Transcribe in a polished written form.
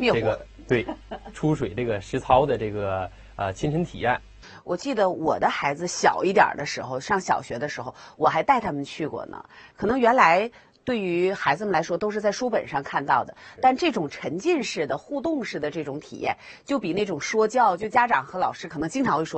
这个对出水这个实操的这个亲身体验。 我记得我的孩子小一点的时候，上小学的时候，我还带他们去过呢。可能原来对于孩子们来说都是在书本上看到的，但这种沉浸式的、互动式的这种体验，就比那种说教，就家长和老师可能经常会说。